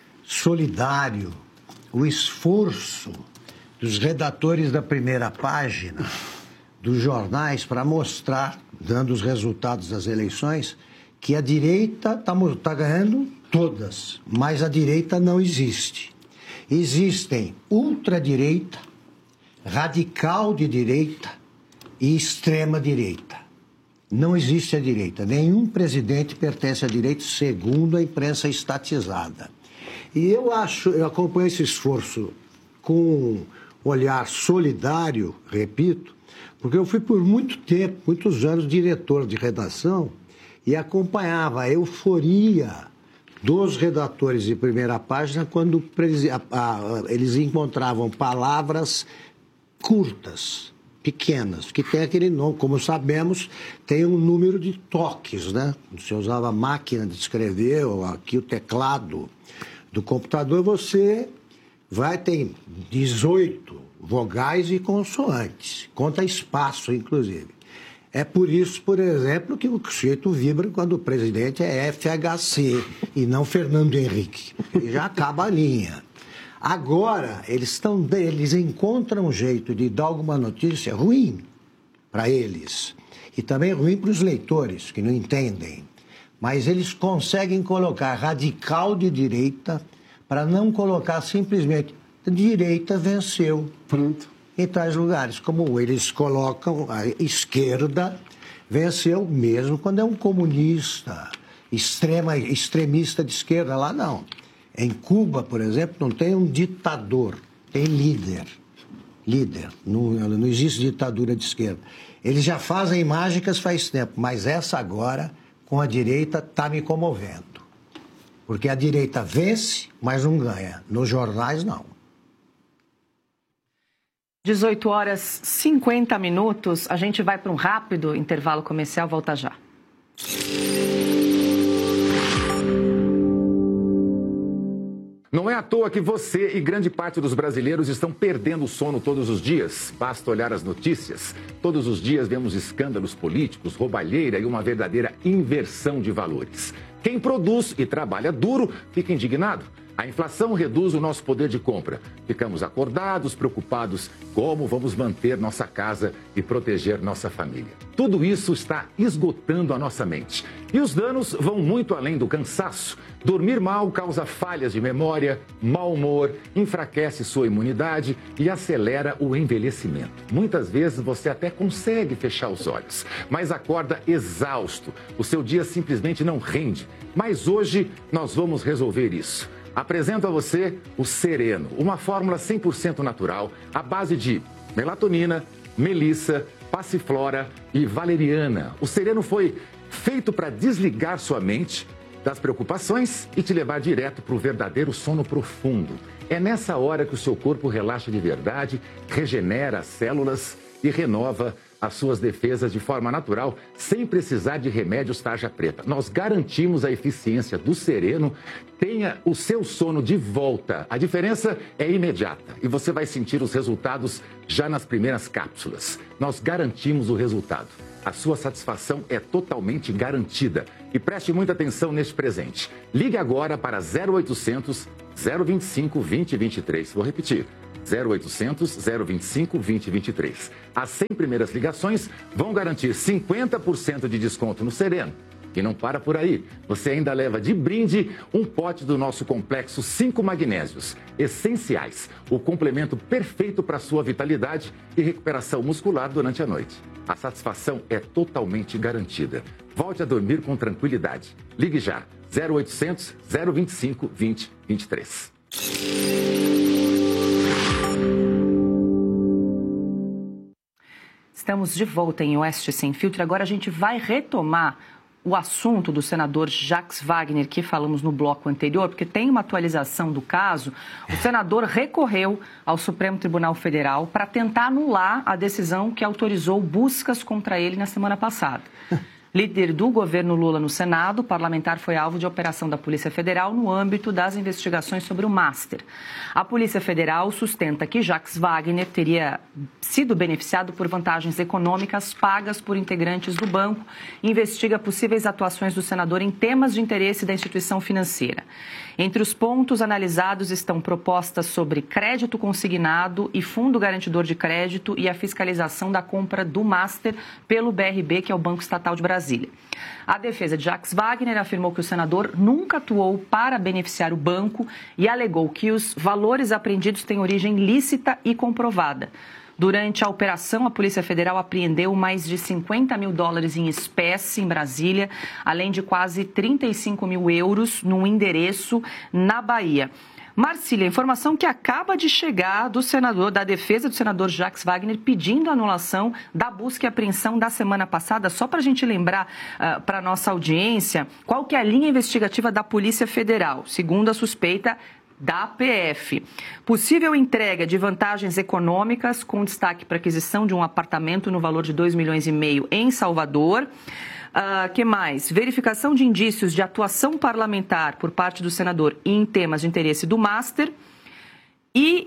solidário, o esforço dos redatores da primeira página dos jornais para mostrar, dando os resultados das eleições, que a direita está ganhando todas, mas a direita não existe. Existem ultradireita, radical de direita e extrema direita. Não existe a direita. Nenhum presidente pertence à direita, segundo a imprensa estatizada. E eu acompanho esse esforço com olhar solidário, repito, porque eu fui por muito tempo, muitos anos, diretor de redação e acompanhava a euforia dos redatores de primeira página quando eles encontravam palavras curtas, pequenas, que tem aquele nome, como sabemos, tem um número de toques, né? Você usava a máquina de escrever, ou aqui o teclado do computador, você ter 18 vogais e consoantes, conta espaço, inclusive. É por isso, por exemplo, que o sujeito vibra quando o presidente é FHC e não Fernando Henrique. Ele já acaba a linha. Agora, eles encontram um jeito de dar alguma notícia ruim para eles e também ruim para os leitores, que não entendem. Mas eles conseguem colocar radical de direita para não colocar simplesmente direita venceu. Pronto. Em tais lugares, como eles colocam a esquerda venceu mesmo quando é um comunista, extremista de esquerda, lá não. Em Cuba, por exemplo, não tem um ditador, tem líder. Não existe ditadura de esquerda. Eles já fazem mágicas faz tempo, mas essa agora, com a direita, está me comovendo. Porque a direita vence, mas não ganha. Nos jornais, não. 18 horas 50 minutos. A gente vai para um rápido intervalo comercial. Volta já. Não é à toa que você e grande parte dos brasileiros estão perdendo o sono todos os dias. Basta olhar as notícias. Todos os dias vemos escândalos políticos, roubalheira e uma verdadeira inversão de valores. Quem produz e trabalha duro fica indignado. A inflação reduz o nosso poder de compra. Ficamos acordados, preocupados como vamos manter nossa casa e proteger nossa família. Tudo isso está esgotando a nossa mente. E os danos vão muito além do cansaço. Dormir mal causa falhas de memória, mau humor, enfraquece sua imunidade e acelera o envelhecimento. Muitas vezes você até consegue fechar os olhos, mas acorda exausto. O seu dia simplesmente não rende. Mas hoje nós vamos resolver isso. Apresento a você o Sereno, uma fórmula 100% natural, à base de melatonina, melissa, passiflora e valeriana. O Sereno foi feito para desligar sua mente, das preocupações e te levar direto para o verdadeiro sono profundo. É nessa hora que o seu corpo relaxa de verdade, regenera as células e renova as suas defesas de forma natural, sem precisar de remédios tarja preta. Nós garantimos a eficiência do Sereno. Tenha o seu sono de volta. A diferença é imediata e você vai sentir os resultados já nas primeiras cápsulas. Nós garantimos o resultado. A sua satisfação é totalmente garantida. E preste muita atenção neste presente. Ligue agora para 0800 025 2023. Vou repetir. 0800 025 2023. As 100 primeiras ligações vão garantir 50% de desconto no Sereno. E não para por aí. Você ainda leva de brinde um pote do nosso complexo 5 magnésios essenciais. O complemento perfeito para a sua vitalidade e recuperação muscular durante a noite. A satisfação é totalmente garantida. Volte a dormir com tranquilidade. Ligue já. 0800 025 2023. Estamos de volta em Oeste Sem Filtro. Agora a gente vai retomar o assunto do senador Jacques Wagner, que falamos no bloco anterior, porque tem uma atualização do caso. O senador recorreu ao Supremo Tribunal Federal para tentar anular a decisão que autorizou buscas contra ele na semana passada. Líder do governo Lula no Senado, o parlamentar foi alvo de operação da Polícia Federal no âmbito das investigações sobre o Master. A Polícia Federal sustenta que Jacques Wagner teria sido beneficiado por vantagens econômicas pagas por integrantes do banco e investiga possíveis atuações do senador em temas de interesse da instituição financeira. Entre os pontos analisados estão propostas sobre crédito consignado e fundo garantidor de crédito e a fiscalização da compra do Master pelo BRB, que é o Banco Estatal de Brasília. A defesa de Jacques Wagner afirmou que o senador nunca atuou para beneficiar o banco e alegou que os valores apreendidos têm origem lícita e comprovada. Durante a operação, a Polícia Federal apreendeu mais de 50 mil dólares em espécie em Brasília, além de quase 35 mil euros num endereço na Bahia. Marcília, informação que acaba de chegar do senador, da defesa do senador Jacques Wagner, pedindo a anulação da busca e apreensão da semana passada. Só para a gente lembrar para a nossa audiência, qual que é a linha investigativa da Polícia Federal, segundo a suspeita da PF. Possível entrega de vantagens econômicas com destaque para aquisição de um apartamento no valor de 2,5 milhões em Salvador. Que mais? Verificação de indícios de atuação parlamentar por parte do senador em temas de interesse do Master e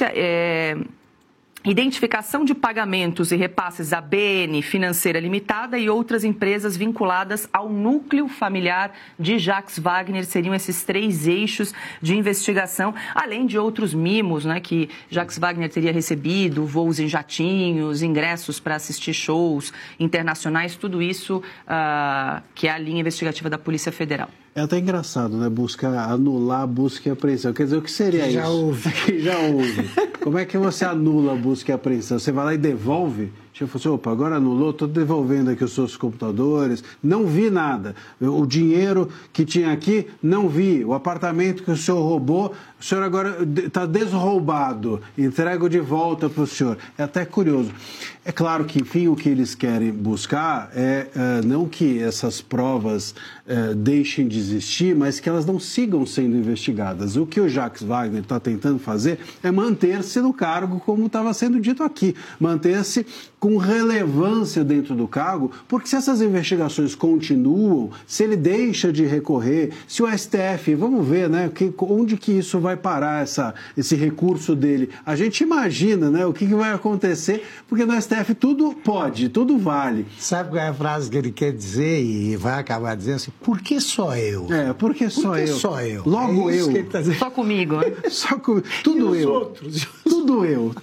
identificação de pagamentos e repasses à BN Financeira Limitada e outras empresas vinculadas ao núcleo familiar de Jacques Wagner. Seriam esses 3 eixos de investigação, além de outros mimos, né, que Jacques Wagner teria recebido, voos em jatinhos, ingressos para assistir shows internacionais, tudo isso que é a linha investigativa da Polícia Federal. É até engraçado, né? Anular a busca e apreensão. Quer dizer, o que seria isso? Já houve. Como é que você anula a busca e apreensão? Você vai lá e devolve? Eu falei assim, opa, agora anulou, estou devolvendo aqui os seus computadores, não vi nada. O dinheiro que tinha aqui, não vi. O apartamento que o senhor roubou, o senhor agora está desroubado, entrego de volta para o senhor. É até curioso. É claro que, enfim, o que eles querem buscar é não que essas provas deixem de existir, mas que elas não sigam sendo investigadas. O que o Jacques Wagner está tentando fazer é manter-se no cargo, como estava sendo dito aqui, manter-se com relevância dentro do cargo, porque se essas investigações continuam, se ele deixa de recorrer, se o STF, vamos ver, né, onde que isso vai parar, esse recurso dele. A gente imagina, né, o que vai acontecer, porque no STF tudo pode, tudo vale. Sabe qual é a frase que ele quer dizer e vai acabar dizendo assim, por que só eu? Por que só eu? Só eu? Logo eu. Que ele tá dizendo. Só comigo, né? Só comigo. Tudo eu. Outros? Tudo eu.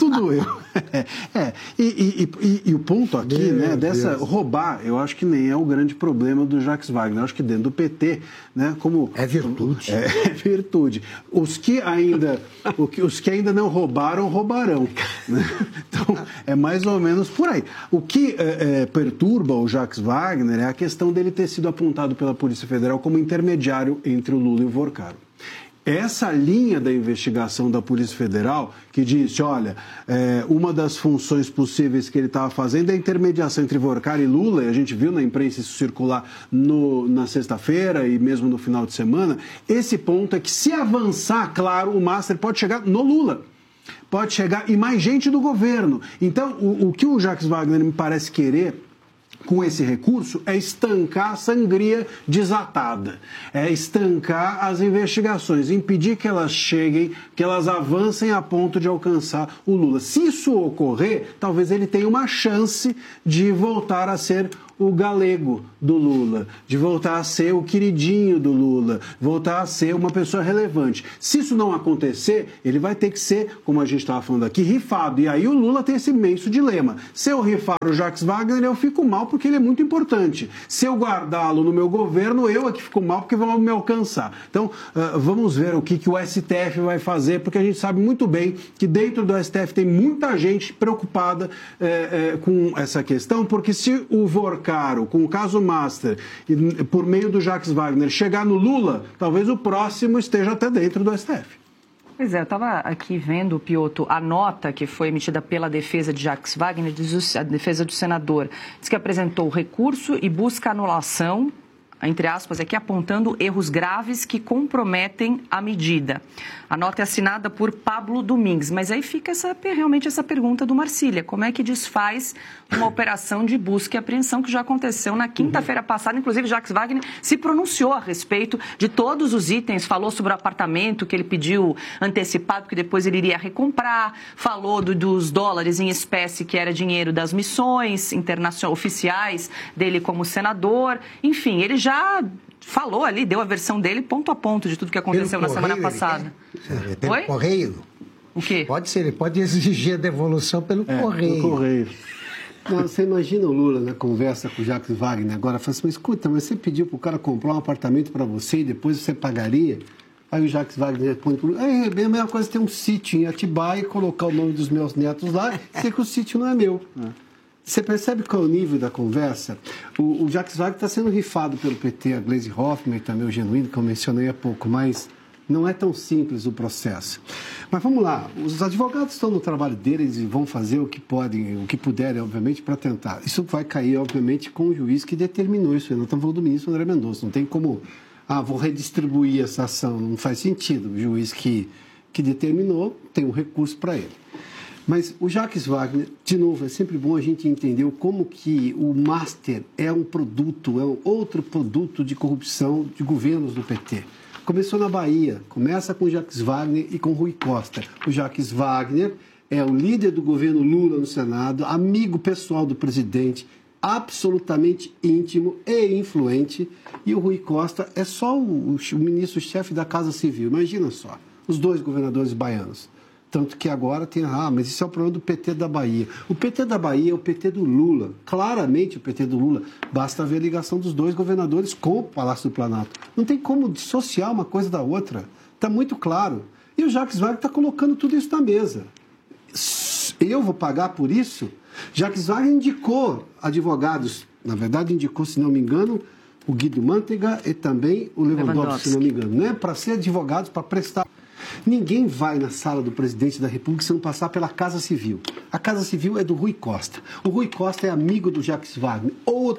E o ponto aqui, né, dessa roubar, eu acho que nem é o grande problema do Jacques Wagner. Eu acho que dentro do PT, né, como... É virtude. É virtude. Os que ainda não roubaram, roubarão. Né? Então, é mais ou menos por aí. O que perturba o Jacques Wagner é a questão dele ter sido apontado pela Polícia Federal como intermediário entre o Lula e o Vorcaro. Essa linha da investigação da Polícia Federal, que disse, olha, uma das funções possíveis que ele estava fazendo é a intermediação entre Vorcar e Lula, e a gente viu na imprensa isso circular na sexta-feira e mesmo no final de semana. Esse ponto é que, se avançar, claro, o Master pode chegar no Lula. Pode chegar e mais gente do governo. Então, o que o Jacques Wagner me parece querer com esse recurso é estancar a sangria desatada, é estancar as investigações, impedir que elas cheguem, que elas avancem a ponto de alcançar o Lula. Se isso ocorrer, talvez ele tenha uma chance de voltar a ser o galego do Lula, de voltar a ser o queridinho do Lula, voltar a ser uma pessoa relevante. Se isso não acontecer, ele vai ter que ser, como a gente estava falando aqui, rifado. E aí o Lula tem esse imenso dilema. Se eu rifar o Jacques Wagner, eu fico mal porque ele é muito importante. Se eu guardá-lo no meu governo, eu é que fico mal porque vão me alcançar. Então, vamos ver o que o STF vai fazer, porque a gente sabe muito bem que dentro do STF tem muita gente preocupada com essa questão, porque se o Vorcar, com o caso Master, por meio do Jacques Wagner, chegar no Lula, talvez o próximo esteja até dentro do STF. Pois é, eu estava aqui vendo, Piotto, a nota que foi emitida pela defesa de Jacques Wagner, a defesa do senador, diz que apresentou o recurso e busca anulação, entre aspas, aqui apontando erros graves que comprometem a medida. A nota é assinada por Pablo Domingues, mas aí fica realmente essa pergunta do Marcília, como é que desfaz uma operação de busca e apreensão que já aconteceu na quinta-feira passada, inclusive Jacques Wagner se pronunciou a respeito de todos os itens, falou sobre o apartamento que ele pediu antecipado, que depois ele iria recomprar, falou dos dólares em espécie, que era dinheiro das missões internacionais oficiais dele como senador, enfim, ele já falou ali, deu a versão dele ponto a ponto de tudo que aconteceu na semana passada. Pelo correio? O quê? Pode ser, ele pode exigir a devolução pelo correio. Pelo correio. Não, você imagina o Lula na conversa com o Jacques Wagner agora, fala assim, mas escuta, mas você pediu para o cara comprar um apartamento para você e depois você pagaria? Aí o Jacques Wagner responde, é a mesma coisa ter um sítio em Atibaia e colocar o nome dos meus netos lá e dizer que o sítio não é meu. Você percebe qual é o nível da conversa? O Jacques Wagner está sendo rifado pelo PT, a Gleisi Hoffmann e também o Genuíno, que eu mencionei há pouco, mas não é tão simples o processo. Mas vamos lá, os advogados estão no trabalho deles e vão fazer o que podem, o que puderem, obviamente, para tentar. Isso vai cair, obviamente, com o juiz que determinou isso. Nós estamos falando do ministro André Mendonça. Não tem como, vou redistribuir essa ação. Não faz sentido. O juiz que determinou tem um recurso para ele. Mas o Jacques Wagner, de novo, é sempre bom a gente entender como que o Master é um produto, é um outro produto de corrupção de governos do PT. Começou na Bahia, começa com o Jacques Wagner e com Rui Costa. O Jacques Wagner é o líder do governo Lula no Senado, amigo pessoal do presidente, absolutamente íntimo e influente. E o Rui Costa é só o ministro-chefe da Casa Civil. Imagina só, os dois governadores baianos. Tanto que agora tem, mas isso é o problema do PT da Bahia. O PT da Bahia é o PT do Lula, claramente o PT do Lula. Basta ver a ligação dos dois governadores com o Palácio do Planalto. Não tem como dissociar uma coisa da outra. Está muito claro. E o Jacques Wagner está colocando tudo isso na mesa. Eu vou pagar por isso? Jacques Wagner indicou advogados, na verdade indicou, se não me engano, o Guido Mantega e também o Lewandowski, se não me engano, né? Para ser advogados, para prestar. Ninguém vai na sala do presidente da República se não passar pela Casa Civil. A Casa Civil é do Rui Costa. O Rui Costa é amigo do Jacques Wagner,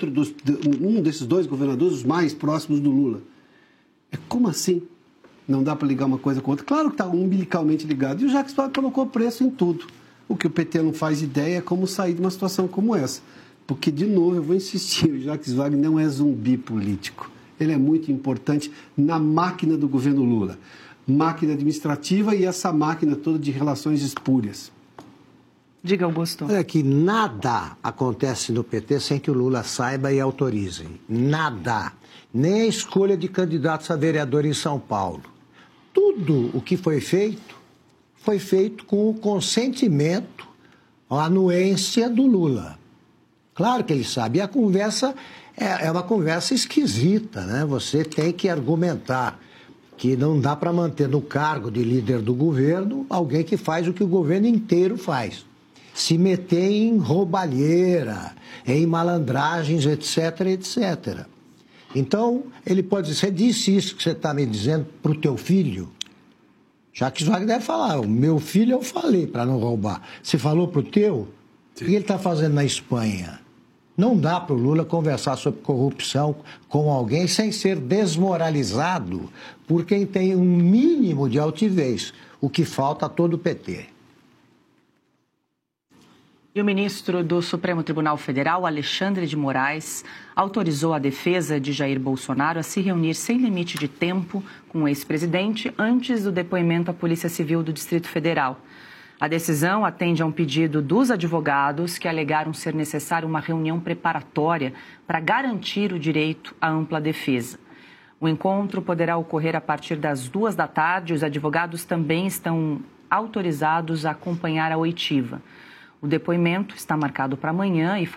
um desses dois governadores os mais próximos do Lula. Como assim? Não dá para ligar uma coisa com outra? Claro que está umbilicalmente ligado. E o Jacques Wagner colocou preço em tudo. O que o PT não faz ideia é como sair de uma situação como essa. Porque, de novo, eu vou insistir, o Jacques Wagner não é zumbi político. Ele é muito importante na máquina do governo Lula. Máquina administrativa e essa máquina toda de relações espúrias. Diga, Augusto. Olha que nada acontece no PT sem que o Lula saiba e autorize. Nada. Nem a escolha de candidatos a vereador em São Paulo. Tudo o que foi feito com o consentimento, a anuência do Lula. Claro que ele sabe. E a conversa é uma conversa esquisita, né? Você tem que argumentar que não dá para manter no cargo de líder do governo alguém que faz o que o governo inteiro faz. Se meter em roubalheira, em malandragens, etc, etc. Então, ele pode dizer, você disse isso que você está me dizendo para o teu filho? Jacques Wagner deve falar, o meu filho eu falei para não roubar. Você falou pro teu? Sim. O que ele está fazendo na Espanha? Não dá para o Lula conversar sobre corrupção com alguém sem ser desmoralizado por quem tem um mínimo de altivez, o que falta a todo o PT. E o ministro do Supremo Tribunal Federal, Alexandre de Moraes, autorizou a defesa de Jair Bolsonaro a se reunir sem limite de tempo com o ex-presidente antes do depoimento à Polícia Civil do Distrito Federal. A decisão atende a um pedido dos advogados que alegaram ser necessária uma reunião preparatória para garantir o direito à ampla defesa. O encontro poderá ocorrer a partir das 14h. Os advogados também estão autorizados a acompanhar a oitiva. O depoimento está marcado para amanhã e